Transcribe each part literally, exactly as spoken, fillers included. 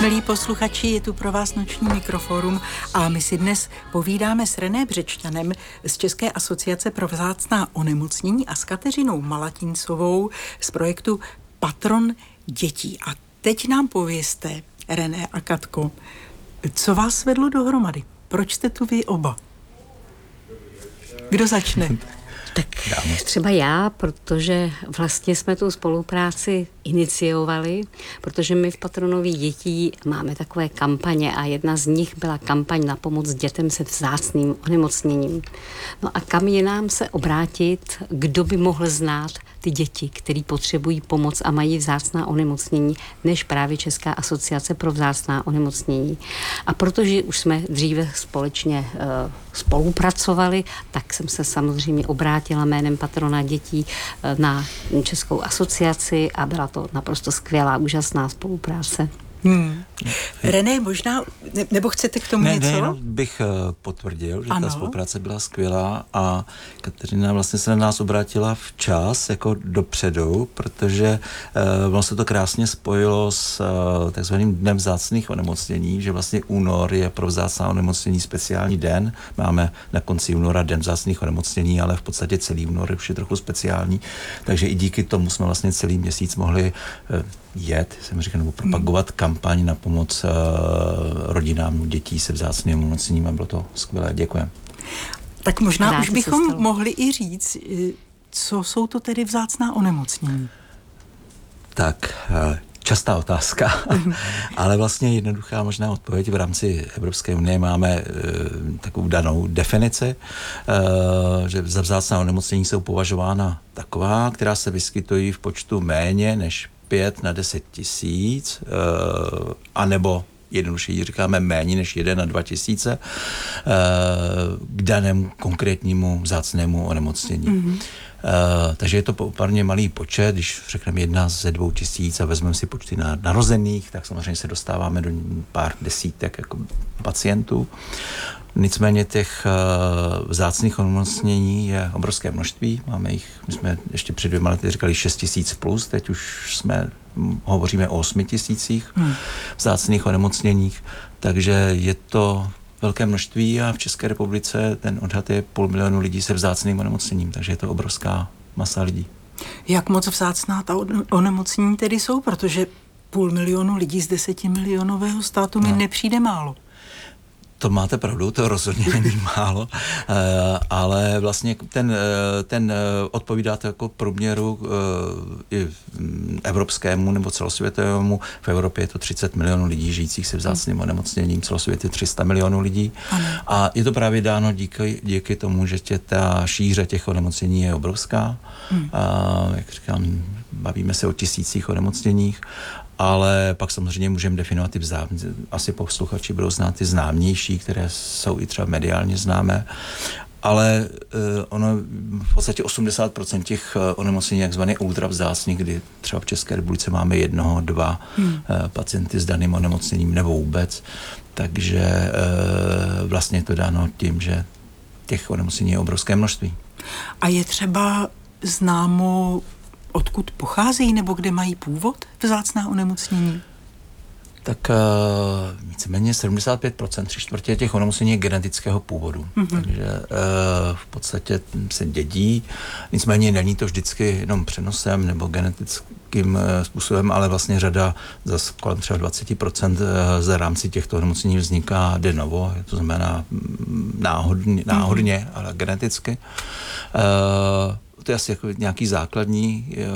Milí posluchači, je tu pro vás noční mikroforum a my si dnes povídáme s René Břečťanem z České asociace pro vzácná onemocnění a s Kateřinou Malatincovou z projektu Patron dětí. A teď nám povězte, René a Katko, co vás vedlo dohromady? Proč jste tu vy oba? Kdo začne? Tak třeba já, protože vlastně jsme tu spolupráci iniciovali, protože my v Patronovi dětí máme takové kampaně a jedna z nich byla kampaň na pomoc dětem se vzácným onemocněním. No a kam je nám se obrátit, kdo by mohl znát ty děti, které potřebují pomoc a mají vzácná onemocnění, než právě Česká asociace pro vzácná onemocnění. A protože už jsme dříve společně uh, spolupracovali, tak jsem se samozřejmě obrátila jménem Patrona dětí uh, na Českou asociaci a byla to naprosto skvělá, úžasná spolupráce. Hmm. René, možná, ne, nebo chcete k tomu ne, něco? Ne, no, bych uh, potvrdil, že ano. Ta spolupráce byla skvělá a Kateřina vlastně se na nás obrátila včas, jako dopředu, protože uh, vlastně se to krásně spojilo s uh, takzvaným Dnem vzácných onemocnění, že vlastně únor je pro vzácná onemocnění speciální den. Máme na konci února Den vzácných onemocnění, ale v podstatě celý únor už je trochu speciální, takže i díky tomu jsme vlastně celý měsíc mohli uh, jet, jsem říkal, nebo propagovat kampaň na pomoc uh, rodinám dětí se vzácným onemocněním a bylo to skvělé. Děkujeme. Tak možná Rádi už bychom mohli i říct, co jsou to tedy vzácná onemocnění. Tak, uh, častá otázka, ale vlastně jednoduchá možná odpověď. V rámci Evropské unie máme uh, takovou danou definici, uh, že za vzácná onemocnění jsou považována taková, která se vyskytují v počtu méně než pět na deset tisíc, uh, anebo jednoduše říkáme méně než jedna na dva tisíce uh, k danému konkrétnímu vzácnému onemocnění. Mm-hmm. Uh, takže je to poměrně malý počet, když řekneme jedna ze dvou tisíc a vezmeme si počty na narozených, tak samozřejmě se dostáváme do pár desítek jako pacientů. Nicméně těch uh, vzácných onemocnění je obrovské množství. Máme jich, my jsme ještě před dvěma lety říkali šest tisíc plus, teď už jsme, hovoříme o osmi tisících hmm. vzácných onemocněních, takže je to velké množství a v České republice ten odhad je půl milionu lidí se vzácným onemocněním, takže je to obrovská masa lidí. Jak moc vzácná ta onemocnění tedy jsou, protože půl milionu lidí z desetimilionového státu mi no. nepřijde málo. To máte pravdu, to rozhodně není málo, ale vlastně ten, ten odpovídá to jako průměru i evropskému nebo celosvětovému. V Evropě je to třicet milionů lidí žijících se vzácným onemocněním, celosvětě tři sta milionů lidí. Ano. A je to právě dáno díky, díky tomu, že tě ta šíře těch onemocnění je obrovská. Hmm. A, jak říkám, bavíme se o tisících onemocněních. Ale pak samozřejmě můžeme definovat ty vzá... asi posluchači budou znát ty známější, které jsou i třeba mediálně známé, ale uh, ono v podstatě osmdesát procent těch uh, onemocnění takzvané ultravzácní, kdy třeba v České republice máme jednoho, dva hmm. uh, pacienty s daným onemocněním nebo vůbec, takže uh, vlastně je to dáno tím, že těch onemocnění je obrovské množství. A je třeba známo, odkud pocházejí nebo kde mají původ vzácná onemocnění? Tak uh, víceméně sedmdesát pět procent, tři čtvrtě těch onemocnění je genetického původu. Mm-hmm. Takže uh, v podstatě se dědí. Nicméně není to vždycky jenom přenosem nebo genetickým uh, způsobem, ale vlastně řada, zase kolem třeba dvacet procent uh, za rámci těchto onemocnění vzniká de novo, to znamená náhodně, náhodně mm-hmm. ale geneticky. Uh, To je asi jako nějaký základní e,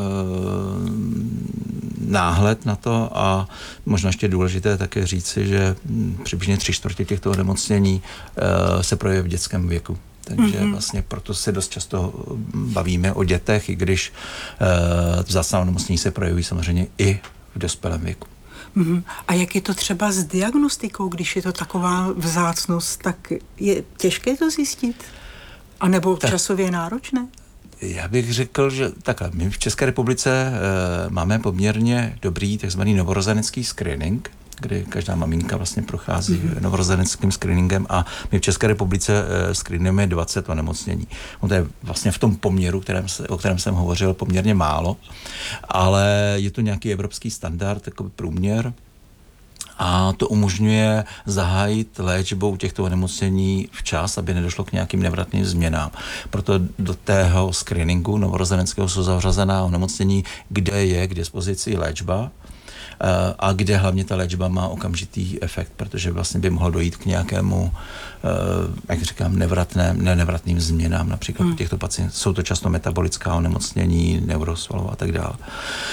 náhled na to a možná ještě důležité také říci, že přibližně tři čtvrtě těchto onemocnění e, se projeví v dětském věku. Takže mm-hmm. vlastně proto se dost často bavíme o dětech, i když e, vzácná onemocnění se projeví samozřejmě i v dospělém věku. Mm-hmm. A jak je to třeba s diagnostikou, když je to taková vzácnost, tak je těžké to zjistit? A nebo tak časově náročné? Já bych řekl, že takhle, my v České republice e, máme poměrně dobrý takzvaný novorozenecký screening, kdy každá maminka vlastně prochází mm-hmm. novorozeneckým screeningem a my v České republice e, screenujeme dvacet onemocnění. No to je vlastně v tom poměru, kterém se, o kterém jsem hovořil, poměrně málo, ale je to nějaký evropský standard, takový průměr. A to umožňuje zahájit léčbou těchto onemocnění včas, aby nedošlo k nějakým nevratným změnám. Proto do tého screeningu novorozeneckého jsou zařazená onemocnění, kde je k dispozici léčba a kde hlavně ta léčba má okamžitý efekt, protože vlastně by mohlo dojít k nějakému, jak říkám, nevratném, ne nevratným změnám. Například hmm. u těchto pacientů jsou to často metabolická onemocnění, neurosvalová a tak dále.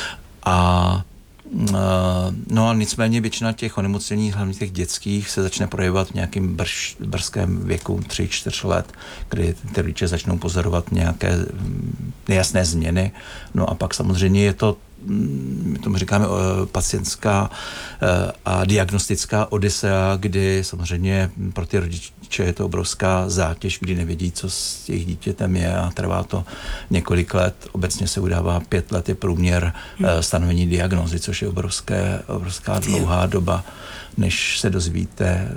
A no a nicméně většina těch onemocnění, hlavně těch dětských, se začne projevovat v nějakým brž, brzkém věku tři čtyři let, kdy ty rodiče začnou pozorovat nějaké nejasné změny. No a pak samozřejmě je to, my tomu říkáme, pacientská a diagnostická odysea, kdy samozřejmě pro ty rodiče je to obrovská zátěž, kdy nevědí, co s jejich dítětem je a trvá to několik let. Obecně se udává pět let je průměr stanovení diagnózy, což je obrovské, obrovská dlouhá doba, než se dozvíte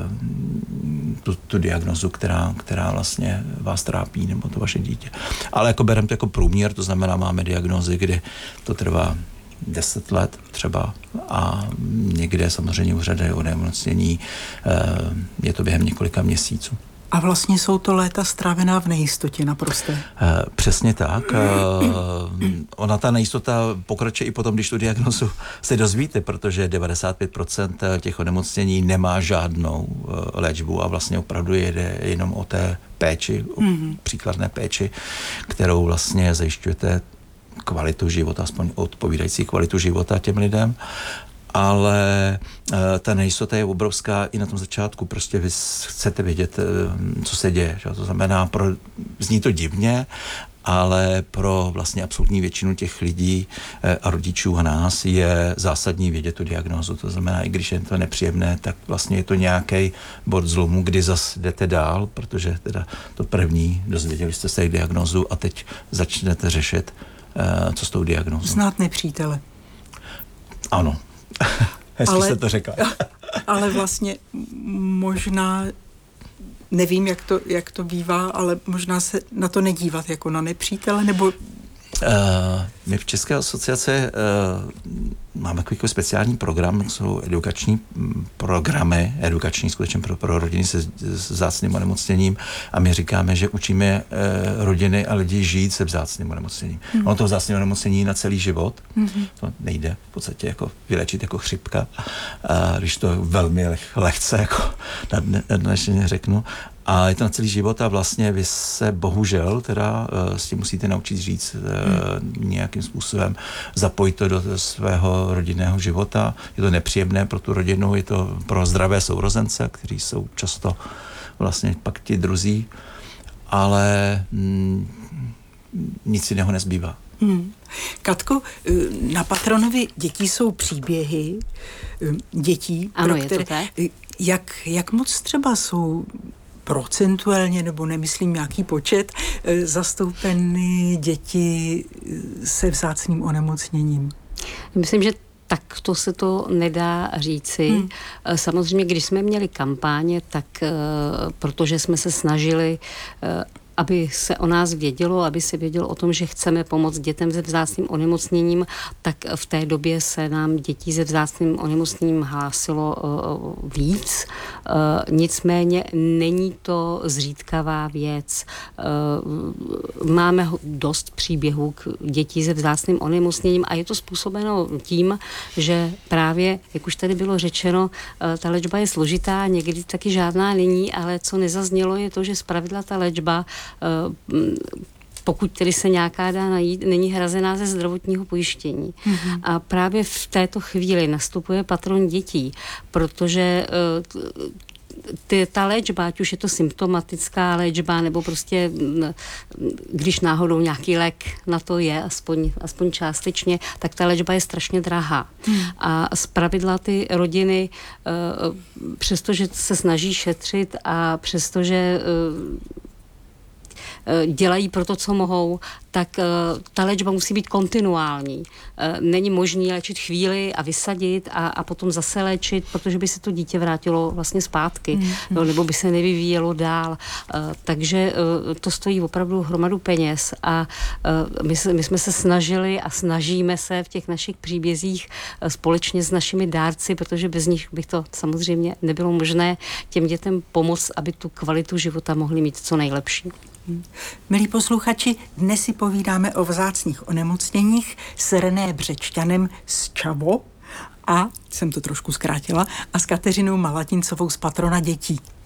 tu, tu diagnozu, která, která vlastně vás trápí, nebo to vaše dítě. Ale jako bereme to jako průměr, to znamená, máme diagnózy, kdy to trvá deset let třeba a někde samozřejmě u řady onemocnění je to během několika měsíců. A vlastně jsou to léta strávená v nejistotě naprosté. Přesně tak. Ona ta nejistota pokračuje i potom, když tu diagnozu se dozvíte, protože devadesát pět procent těch onemocnění nemá žádnou léčbu a vlastně opravdu jede jenom o té péči, o mm-hmm. příkladné péči, kterou vlastně zajišťujete kvalitu života, aspoň odpovídající kvalitu života těm lidem. Ale uh, ta nejistota je obrovská i na tom začátku. Prostě vy chcete vědět, uh, co se děje. Že? To znamená, pro, zní to divně, ale pro vlastně absolutní většinu těch lidí uh, a rodičů a nás je zásadní vědět tu diagnózu. To znamená, i když je to nepříjemné, tak vlastně je to nějaký bod zlomu, kdy zase jdete dál, protože teda to první, dozvěděli jste se diagnózu a teď začnete řešit, uh, co s tou diagnózou. Znát nepřítele. Ano. Hezky ale, jste to řekla. Ale vlastně možná, nevím, jak to, jak to bývá, ale možná se na to nedívat jako na nepřítele, nebo... Uh, my v České asociaci uh, máme takový speciální program, jsou edukační programy, edukační skutečně pro, pro rodiny se vzácným onemocněním a my říkáme, že učíme uh, rodiny a lidi žít se vzácným onemocněním. Mm. Ono to vzácné onemocnění na celý život, mm-hmm. to nejde v podstatě jako vylečit jako chřipka, uh, když to velmi leh, lehce jako dnešně řeknu. A je to na celý život a vlastně vy se bohužel teda uh, s tím musíte naučit říct uh, hmm. nějakým způsobem, zapojit to do svého rodinného života. Je to nepříjemné pro tu rodinu, je to pro zdravé sourozence, kteří jsou často vlastně pak ti druzí, ale mm, nic jiného nezbývá. Hmm. Katko, na Patronovi dětí jsou příběhy dětí, ano, pro které, je to tak? Jak, jak moc třeba jsou procentuálně, nebo nemyslím nějaký počet, zastoupeny děti se vzácným onemocněním? Myslím, že tak to se to nedá říci. Hmm. Samozřejmě, když jsme měli kampaně, tak protože jsme se snažili, aby se o nás vědělo, aby se vědělo o tom, že chceme pomoct dětem se vzácným onemocněním, tak v té době se nám dětí se vzácným onemocněním hlásilo uh, víc. Uh, nicméně není to zřídkavá věc. Uh, máme dost příběhů k dětí se vzácným onemocněním a je to způsobeno tím, že právě, jak už tady bylo řečeno, uh, ta léčba je složitá, někdy taky žádná není, ale co nezaznělo je to, že zpravidla ta léčba pokud tedy se nějaká dá najít, není hrazená ze zdravotního pojištění. Mm-hmm. A právě v této chvíli nastupuje patron dětí, protože ty, ta léčba, ať už je to symptomatická léčba, nebo prostě když náhodou nějaký lék na to je, aspoň, aspoň částečně, tak ta léčba je strašně drahá. Hmm. A zpravidla ty rodiny, přestože se snaží šetřit a přestože dělají pro to, co mohou, tak ta léčba musí být kontinuální. Není možné léčit chvíli a vysadit a, a potom zase léčit, protože by se to dítě vrátilo vlastně zpátky, mm. no, nebo by se nevyvíjelo dál. Takže to stojí opravdu hromadu peněz a my, my jsme se snažili a snažíme se v těch našich příbězích společně s našimi dárci, protože bez nich bych to samozřejmě nebylo možné těm dětem pomoct, aby tu kvalitu života mohli mít co nejlepší. Milí posluchači, dnes si povídáme o vzácných onemocněních s René Břečťanem z Čavo a, jsem to trošku zkrátila, a s Kateřinou Malatincovou z Patrona dětí.